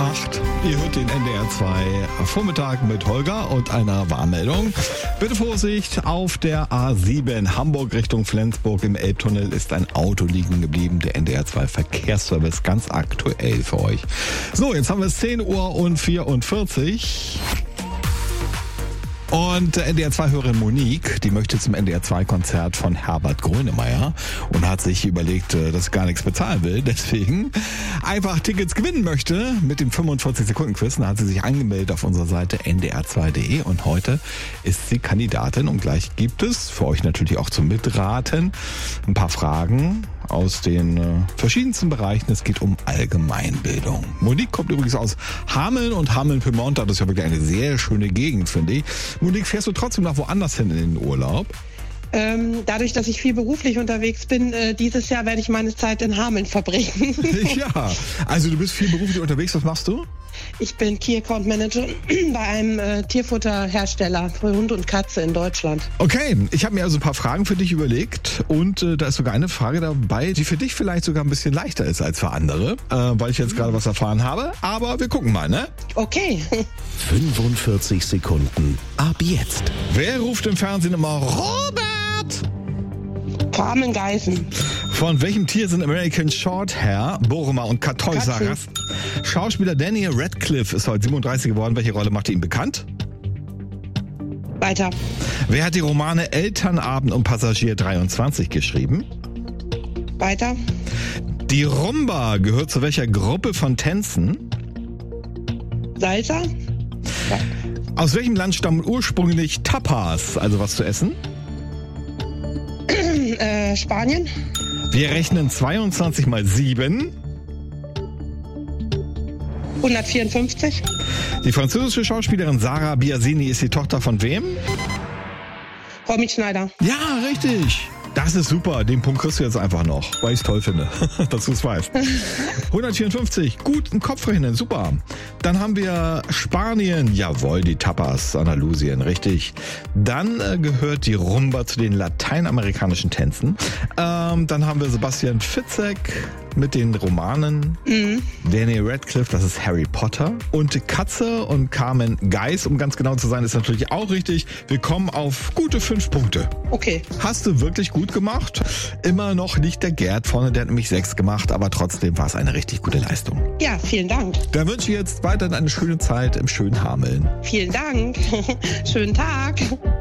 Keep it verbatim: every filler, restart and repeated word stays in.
acht. Ihr hört den N D R zwei Vormittag mit Holger und einer Warnmeldung. Bitte Vorsicht, auf der A sieben Hamburg Richtung Flensburg im Elbtunnel ist ein Auto liegen geblieben. Der N D R zwei Verkehrsservice ganz aktuell für euch. So, jetzt haben wir es zehn Uhr und vierundvierzig. Und N D R zwei-Hörerin Monique, die möchte zum N D R zwei Konzert von Herbert Grönemeyer und hat sich überlegt, dass sie gar nichts bezahlen will. Deswegen einfach Tickets gewinnen möchte mit dem fünfundvierzig Sekunden Quiz. Da hat sie sich angemeldet auf unserer Seite n d r zwei punkt d e und heute ist sie Kandidatin. Und gleich gibt es für euch natürlich auch zum Mitraten ein paar Fragen aus den äh, verschiedensten Bereichen. Es geht um Allgemeinbildung. Monique kommt übrigens aus Hameln und Hameln-Pyrmont. Das ist ja wirklich eine sehr schöne Gegend, finde ich. Monique, fährst du trotzdem noch woanders hin in den Urlaub? Ähm, dadurch, dass ich viel beruflich unterwegs bin, äh, dieses Jahr werde ich meine Zeit in Hameln verbringen. Ja, also du bist viel beruflich unterwegs. Was machst du? Ich bin Key Account Manager bei einem äh, Tierfutterhersteller für Hund und Katze in Deutschland. Okay, ich habe mir also ein paar Fragen für dich überlegt und äh, da ist sogar eine Frage dabei, die für dich vielleicht sogar ein bisschen leichter ist als für andere, äh, weil ich jetzt gerade was erfahren habe. Aber wir gucken mal, ne? Okay. fünfundvierzig Sekunden ab jetzt. Wer ruft im Fernsehen immer Robert? Carmen Geißen. Von welchem Tier sind American Shorthair, Boroma und Kartäuser-Rassen? Schauspieler Daniel Radcliffe ist heute siebenunddreißig geworden. Welche Rolle macht er ihm bekannt? Weiter. Wer hat die Romane Elternabend und Passagier dreiundzwanzig geschrieben? Weiter. Die Rumba gehört zu welcher Gruppe von Tänzen? Salsa. Ja. Aus welchem Land stammen ursprünglich Tapas, also was zu essen? äh, Spanien. Wir rechnen zweiundzwanzig mal sieben. hundertvierundfünfzig. Die französische Schauspielerin Sarah Biasini ist die Tochter von wem? Romy Schneider. Ja, richtig. Das ist super. Den Punkt kriegst du jetzt einfach noch, weil ich es toll finde, dass du es weißt. hundertvierundfünfzig. Gut im Kopf rechnen. Super. Dann haben wir Spanien. Jawohl, die Tapas. Andalusien. Richtig. Dann äh, gehört die Rumba zu den lateinamerikanischen Tänzen. Ähm, dann haben wir Sebastian Fitzek mit den Romanen. Mhm. Daniel Radcliffe, das ist Harry Potter. Und Katze und Carmen Geis, um ganz genau zu sein, ist natürlich auch richtig. Wir kommen auf gute fünf Punkte. Okay. Hast du wirklich gut gemacht. Immer noch nicht der Gerd vorne, der hat nämlich sechs gemacht, aber trotzdem war es eine richtig gute Leistung. Ja, vielen Dank. Dann wünsche ich jetzt weiterhin eine schöne Zeit im schönen Hameln. Vielen Dank. Schönen Tag.